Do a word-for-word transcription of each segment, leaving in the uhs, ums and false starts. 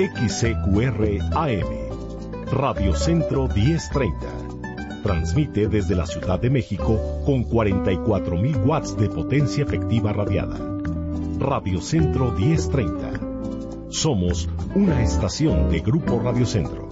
X C Q R A M, Radio Centro diez treinta. Transmite desde la Ciudad de México con cuarenta y cuatro mil watts de potencia efectiva radiada. Radio Centro diez treinta. Somos una estación de Grupo Radio Centro.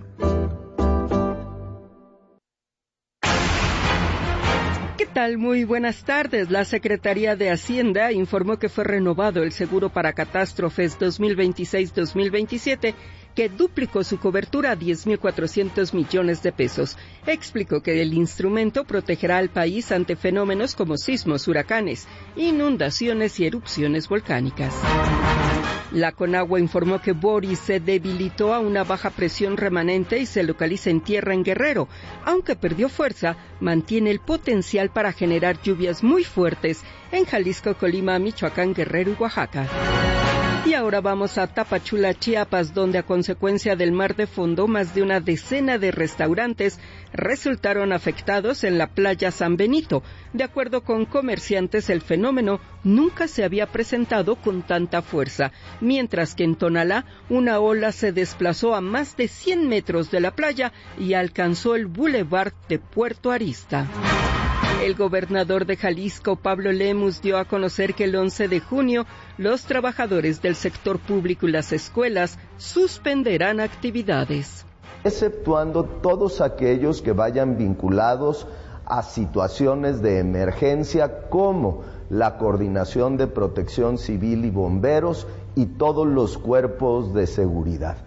¿Qué tal? Muy buenas tardes. La Secretaría de Hacienda informó que fue renovado el seguro para catástrofes dos mil veintiséis dos mil veintisiete, que duplicó su cobertura a diez mil cuatrocientos millones de pesos. Explicó que el instrumento protegerá al país ante fenómenos como sismos, huracanes, inundaciones y erupciones volcánicas. La Conagua informó que Boris se debilitó a una baja presión remanente y se localiza en tierra en Guerrero. Aunque perdió fuerza, mantiene el potencial para generar lluvias muy fuertes en Jalisco, Colima, Michoacán, Guerrero y Oaxaca. Y ahora vamos a Tapachula, Chiapas, donde a consecuencia del mar de fondo, más de una decena de restaurantes resultaron afectados en la playa San Benito. De acuerdo con comerciantes, el fenómeno nunca se había presentado con tanta fuerza, mientras que en Tonalá una ola se desplazó a más de cien metros de la playa y alcanzó el bulevar de Puerto Arista. El gobernador de Jalisco, Pablo Lemus, dio a conocer que el once de junio los trabajadores del sector público y las escuelas suspenderán actividades. Exceptuando todos aquellos que vayan vinculados a situaciones de emergencia como la Coordinación de Protección Civil y Bomberos y todos los cuerpos de seguridad.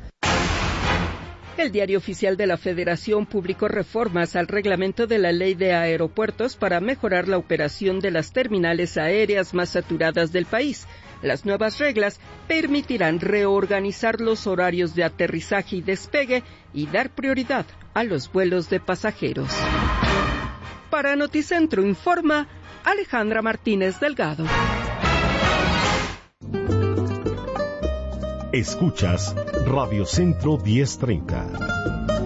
El Diario Oficial de la Federación publicó reformas al reglamento de la Ley de Aeropuertos para mejorar la operación de las terminales aéreas más saturadas del país. Las nuevas reglas permitirán reorganizar los horarios de aterrizaje y despegue y dar prioridad a los vuelos de pasajeros. Para Noticentro informa Alejandra Martínez Delgado. Escuchas Radio Centro diez treinta.